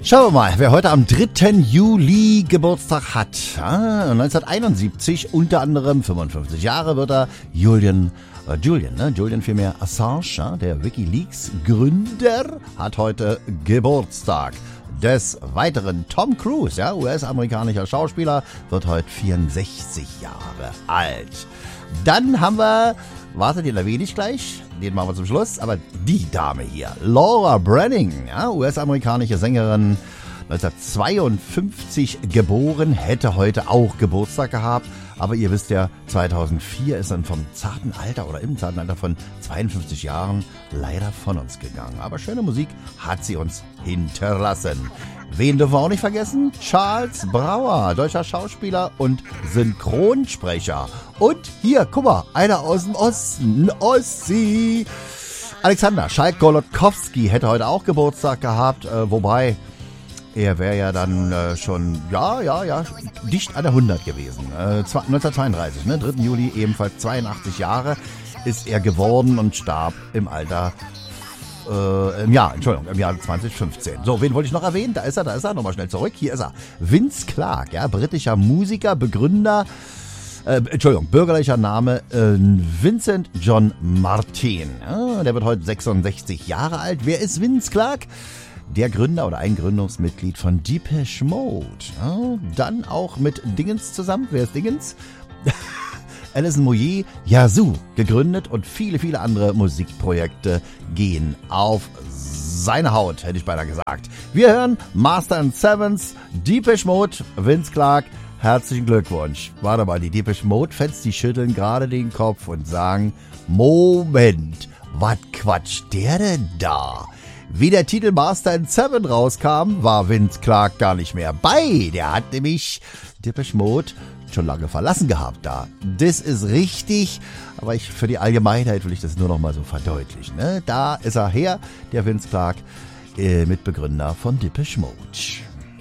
Schauen wir mal, wer heute am 3. Juli Geburtstag hat. 1971, unter anderem 55 Jahre wird er Julian vielmehr Assange, der WikiLeaks-Gründer, hat heute Geburtstag. Des Weiteren Tom Cruise, US-amerikanischer Schauspieler, wird heute 64 Jahre alt. Dann haben wir, den erwähne ich gleich, den machen wir zum Schluss, aber die Dame hier, Laura Branning, US-amerikanische Sängerin, 1952 geboren, hätte heute auch Geburtstag gehabt, aber ihr wisst ja, 2004 ist dann im zarten Alter von 52 Jahren leider von uns gegangen. Aber schöne Musik hat sie uns hinterlassen. Wen dürfen wir auch nicht vergessen? Charles Brauer, deutscher Schauspieler und Synchronsprecher. Und hier, guck mal, einer aus dem Osten, Ossi. Alexander Schalk-Golodkowski hätte heute auch Geburtstag gehabt, wobei er wäre ja dann schon, dicht an der 100 gewesen. 1932, 3. Juli, ebenfalls 82 Jahre ist er geworden und starb im Alter, im Jahr 2015. So, wen wollte ich noch erwähnen? Da ist er, nochmal schnell zurück. Hier ist er. Vince Clarke, britischer Musiker, Begründer, bürgerlicher Name Vincent John Martin. Der wird heute 66 Jahre alt. Wer ist Vince Clarke? Der Gründer oder ein Gründungsmitglied von Depeche Mode. Dann auch mit Dingens zusammen. Wer ist Dingens? Alison Moyet, Yazoo gegründet und viele, viele andere Musikprojekte gehen auf seine Haut, hätte ich beinahe gesagt. Wir hören Master & Sevens, Depeche Mode, Vince Clarke. Herzlichen Glückwunsch. Warte mal, die Depeche Mode-Fans, die schütteln gerade den Kopf und sagen, Moment, was quatscht der denn da? Wie der Titel Master & Seven rauskam, war Vince Clarke gar nicht mehr bei. Der hat nämlich Depeche Mode schon lange verlassen gehabt da. Das ist richtig, aber für die Allgemeinheit will ich das nur noch mal so verdeutlichen. Da ist er her, der Vince Clarke, Mitbegründer von Depeche Mode.